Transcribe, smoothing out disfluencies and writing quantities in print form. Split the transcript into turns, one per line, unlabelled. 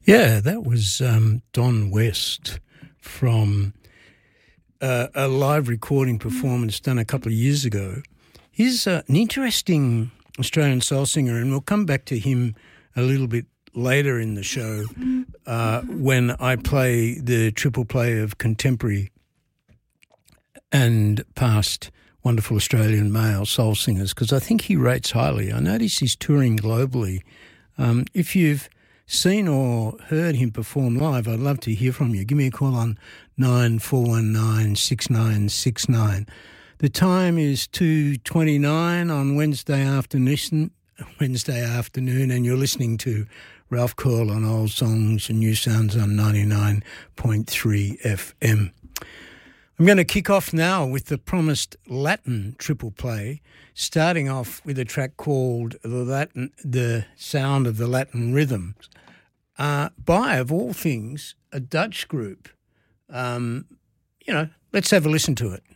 Yeah, that was Don West from a live recording performance done a couple of years ago. He's an interesting Australian soul singer, and we'll come back to him a little bit later in the show when I play the triple play of contemporary and past wonderful Australian male soul singers, because I think he rates highly. I notice he's touring globally. If you've seen or heard him perform live, I'd love to hear from you. Give me a call on 94196969. The time is 2:29 on Wednesday afternoon, and you're listening to Ralph Curl on Old Songs and New Sounds on 99.3 FM. I'm going to kick off now with the promised Latin triple play, starting off with a track called The Sound of the Latin Rhythms, by, of all things, a Dutch group. Let's have a listen to it.